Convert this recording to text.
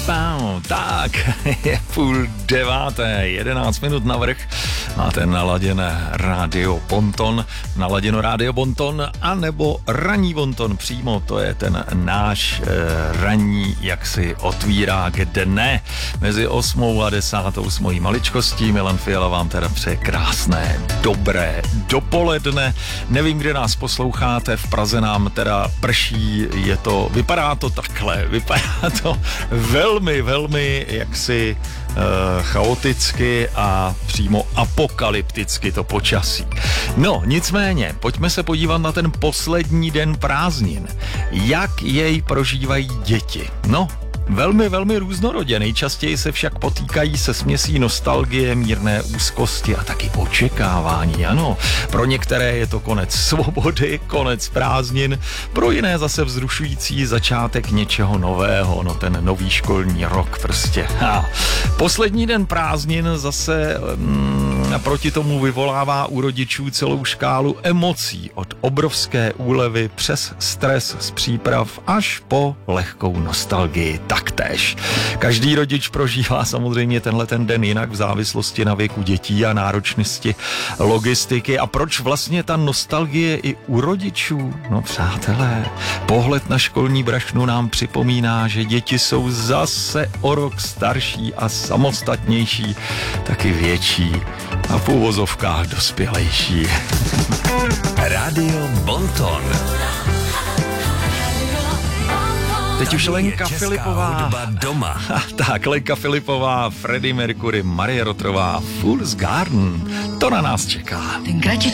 Tak, je 8:30, 11 minut navrch. Máte naladěné rádio Bonton, naladěno rádio Bonton, anebo ranní Bonton přímo, to je ten náš ranní, jak si otvírá dne. Mezi 8 a 10 s mojí maličkostí. Milan Fiala vám teda přeje krásné, dobré dopoledne. Nevím, kde nás posloucháte, v Praze nám teda prší, vypadá to takhle, vypadá to velmi jaksi chaoticky a přímo apokalypticky to počasí. No, nicméně, pojďme se podívat na ten poslední den prázdnin. Jak jej prožívají děti? No, velmi různorodě. Nejčastěji se však potýkají se směsí nostalgie, mírné úzkosti a taky očekávání. Ano, pro některé je to konec svobody, konec prázdnin, pro jiné zase vzrušující začátek něčeho nového, no ten nový školní rok prostě. Poslední den prázdnin zase naproti tomu vyvolává u rodičů celou škálu emocí, od obrovské úlevy přes stres z příprav až po lehkou nostalgii taktéž. Každý rodič prožívá samozřejmě tenhle ten den jinak v závislosti na věku dětí a náročnosti logistiky. A proč vlastně ta nostalgie i u rodičů? No přátelé, pohled na školní brašnu nám připomíná, že děti jsou zase o rok starší a samostatnější, taky větší a v uvozovkách dospělejší. Radio Bonton. Teď už Lenka Filipová. Doma. Tak, Lenka Filipová, Freddie Mercury, Marie Rotrová, Fool's Garden. To na nás čeká.